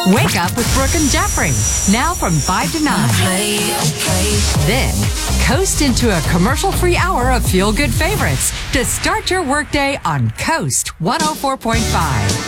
Wake up with Brooke and Jeffrey. Now from 5 to 9. Then, coast into a commercial-free hour of feel-good favorites to start your workday on Coast 104.5.